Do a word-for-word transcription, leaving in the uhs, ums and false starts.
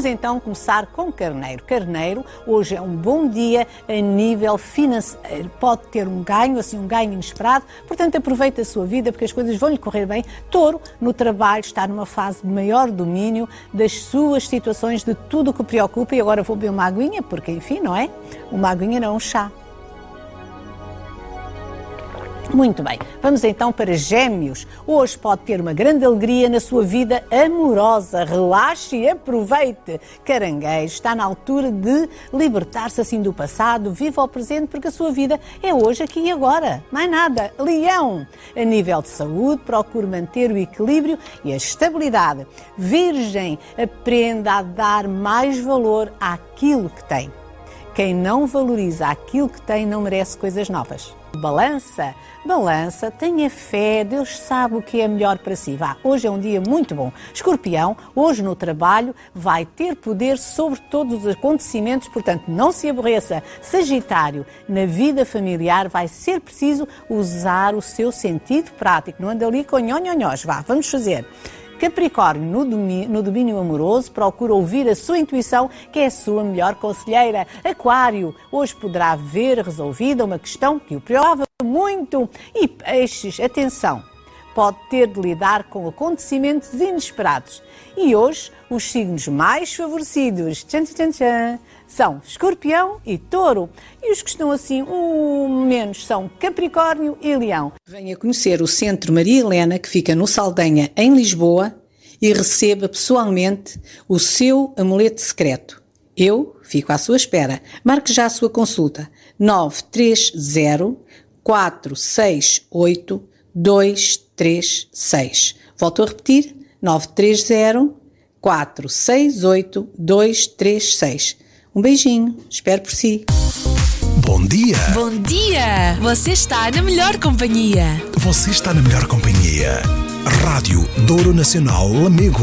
Vamos então começar com Carneiro. Carneiro, hoje é um bom dia a nível financeiro. Pode ter um ganho, assim, um ganho inesperado. Portanto, aproveite a sua vida porque as coisas vão lhe correr bem. Touro, no trabalho, está numa fase de maior domínio das suas situações, de tudo o que o preocupa. E agora vou beber uma aguinha, porque enfim, não é? Uma aguinha não é um chá. Muito bem, vamos então para Gêmeos. Hoje pode ter uma grande alegria na sua vida amorosa. Relaxe e aproveite. Caranguejo, está na altura de libertar-se assim do passado. Viva o presente porque a sua vida é hoje, aqui e agora. Mais nada. Leão, a nível de saúde, procure manter o equilíbrio e a estabilidade. Virgem, aprenda a dar mais valor àquilo que tem. Quem não valoriza aquilo que tem não merece coisas novas. Balança, balança, tenha fé, Deus sabe o que é melhor para si. Vá, hoje é um dia muito bom. Escorpião, hoje no trabalho vai ter poder sobre todos os acontecimentos, portanto não se aborreça. Sagitário, na vida familiar vai ser preciso usar o seu sentido prático. Não anda ali com nhonhonhós. Vá, vamos fazer. Capricórnio, no domínio, no domínio amoroso, procura ouvir a sua intuição, que é a sua melhor conselheira. Aquário, hoje poderá ver resolvida uma questão que o preocupa muito. E Peixes, atenção, pode ter de lidar com acontecimentos inesperados. E hoje, os signos mais favorecidos tchan, tchan, tchan, são Escorpião e Touro. E os que estão assim um menos são Capricórnio e Leão. Venha conhecer o Centro Maria Helena, que fica no Saldanha, em Lisboa, e receba pessoalmente o seu amuleto secreto. Eu fico à sua espera. Marque já a sua consulta. nove três zero, quatro seis oito, dois três seis. Volto a repetir. nove três zero, quatro seis oito, dois três seis. Um beijinho. Espero por si. Bom dia! Bom dia! Você está na melhor companhia. Você está na melhor companhia. Rádio Douro Nacional Lamego.